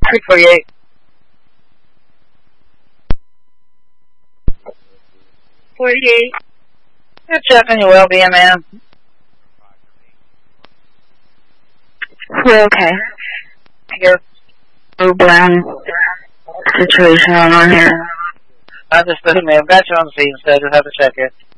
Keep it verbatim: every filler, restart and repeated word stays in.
three forty-eight. forty-eight. Good check on your well-being, man. We're okay. Your Blue brown situation going on here. I just, I mean, I've got you on the scene, so I just have to check it.